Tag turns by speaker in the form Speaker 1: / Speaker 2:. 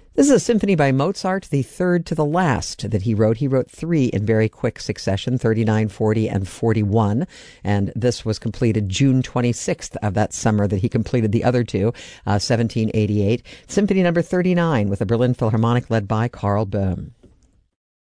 Speaker 1: This is a symphony by Mozart, the third to the last that he wrote. He wrote three in very quick succession, 39, 40, and 41. And this was completed June 26th of that summer that he completed the other two, 1788. Symphony number 39 with the Berlin Philharmonic led by Karl Böhm.